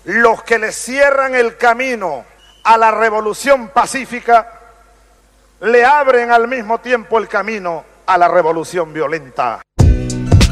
los que le cierran el camino a la revolución pacífica, le abren al mismo tiempo el camino a la revolución violenta.